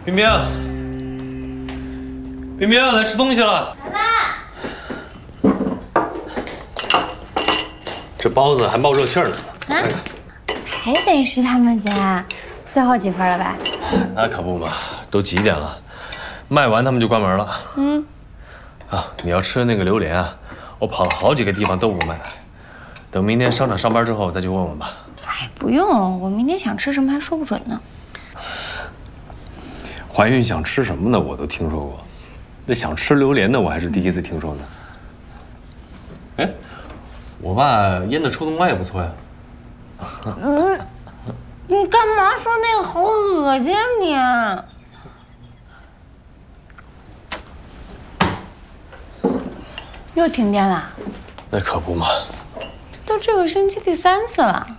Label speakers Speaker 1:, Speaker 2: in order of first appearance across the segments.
Speaker 1: 冰冰，冰冰，来吃东西了。
Speaker 2: 来啦！
Speaker 1: 这包子还冒热气儿呢。
Speaker 2: 啊，还得是他们家，最后几份了吧？
Speaker 1: 那可不嘛，都几点了？卖完他们就关门了。啊，你要吃的那个榴莲啊，我跑了好几个地方都不卖。等明天商场上班之后再去问问吧。
Speaker 2: 哎，不用，我明天想吃什么还说不准呢。
Speaker 1: 怀孕想吃什么呢？我都听说过，那想吃榴莲的我还是第一次听说呢。哎，我爸腌的臭冬瓜也不错呀。
Speaker 2: 你干嘛说那个？好恶心啊你！又停电了？
Speaker 1: 那可不嘛。
Speaker 2: 都这个星期第3次了。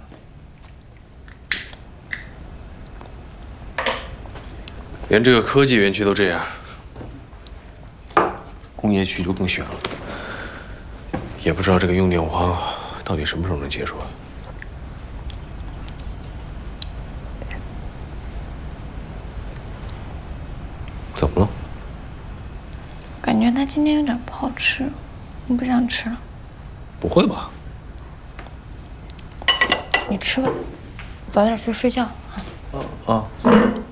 Speaker 1: 连这个科技园区都这样，工业区就更悬了。也不知道这个用电荒到底什么时候能结束啊？怎么了？
Speaker 2: 感觉它今天有点不好吃，我不想吃了。
Speaker 1: 不会吧？
Speaker 2: 你吃吧，早点去睡觉啊。
Speaker 1: 啊。